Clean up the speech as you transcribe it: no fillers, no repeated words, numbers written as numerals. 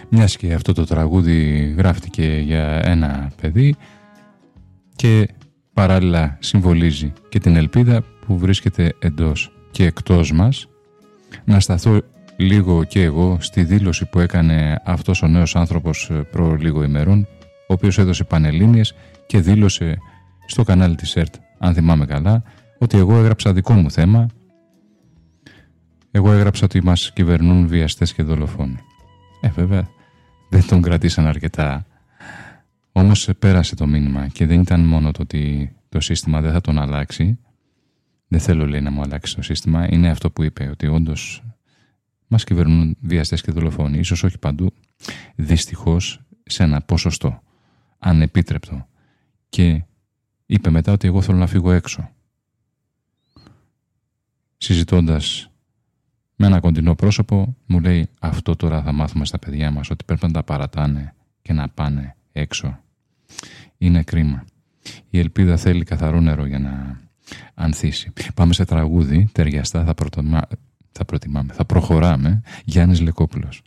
Μιας και αυτό το τραγούδι γράφτηκε για ένα παιδί και παράλληλα συμβολίζει και την ελπίδα που βρίσκεται εντός και εκτός μας, να σταθώ λίγο και εγώ στη δήλωση που έκανε αυτός ο νέος άνθρωπος προ λίγο ημερών, ο οποίος έδωσε πανελλήνιες και δήλωσε στο κανάλι της ΕΡΤ, αν θυμάμαι καλά, ότι εγώ έγραψα δικό μου θέμα. Εγώ έγραψα ότι μας κυβερνούν βιαστές και δολοφόνοι. Βέβαια δεν τον κρατήσαν αρκετά, όμως πέρασε το μήνυμα και δεν ήταν μόνο το ότι το σύστημα δεν θα τον αλλάξει. Δεν θέλω, λέει, να μου αλλάξει το σύστημα. Είναι αυτό που είπε, ότι όντως μας κυβερνούν βιαστές και δολοφόνοι. Ίσως όχι παντού, δυστυχώς σε ένα ποσοστό ανεπίτρεπτο. Και είπε μετά ότι εγώ θέλω να φύγω έξω. Συζητώντας με ένα κοντινό πρόσωπο, μου λέει, αυτό τώρα θα μάθουμε στα παιδιά μας, ότι πρέπει να τα παρατάνε και να πάνε έξω. Είναι κρίμα. Η ελπίδα θέλει καθαρό νερό για να ανθίσει. Πάμε σε τραγούδι, ταιριαστά, θα προχωράμε. Γιάννης Λεκόπουλος.